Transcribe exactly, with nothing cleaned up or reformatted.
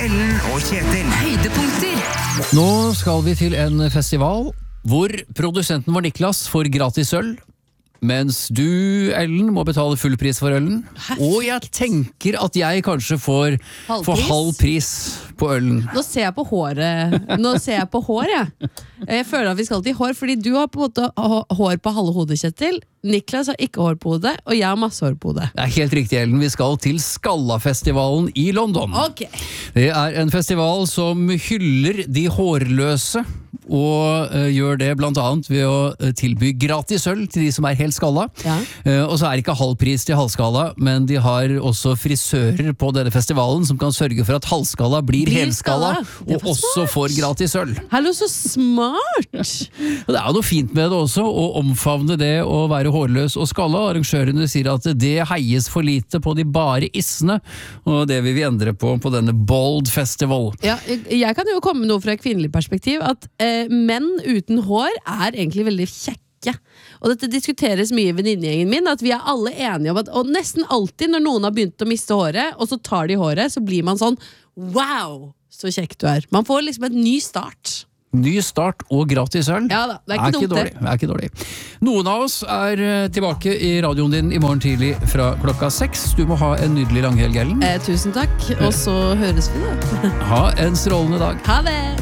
Ellen og Kjetil. Høydepunkter. Nå skal vi til en festival hvor produsenten vår Niklas får gratis øl, mens du, Ellen, må betale full pris for ølen. Og jeg tenker at jeg kanskje får, får halv pris på ølen. Nå ser jeg på håret. Nå ser jeg på hår, jeg. Jeg føler at vi skal til hår, fordi du har på en måte hår på halve hodet, Kjetil. Niklas har ikke hår på hodet, og jeg har masse hår på hodet. Det er helt riktig, Ellen. Vi skal til Skalla-festivalen i London. Ok. Det er en festival som hyller de hårløse, og uh, gjør det blant annet ved å uh, tilby gratis øl til de som er helt skalla. Ja. Uh, og så er det ikke halv pris til halvskalla, men de har også frisører på denne festivalen som kan sørge for at halvskalla blir, Blir helskalla, skalla. og også får gratis øl. Hallo, så smart! Og det er jo noe fint med det også, å omfavne det å være hårløs og skalla. Arrangørene sier at det heies for lite på de bare issene, og det vil vi endre på på denne Bold Festival. Ja, jeg, jeg kan jo komme med noe fra et kvinnelig perspektiv, at eh, menn uten hår er egentlig veldig kjekke. Og dette diskuteres mye i venninnegjengen min, at vi er alle enige om at, og nesten alltid når noen har begynt å miste håret, og så tar de håret, så blir man sånn, wow, så kjekk du er. Man får liksom en ny start. Ny start og gratis øl. Ja da, det er ikke dumt det. dårlig, det er ikke dårlig. Noen av oss er eh, tilbake i radioen din i morgen tidlig fra klokka seks. Du må ha en nydelig langhelg, Ellen. Eh, tusen takk, og så høres vi da. Ha en strålende dag. Ha det!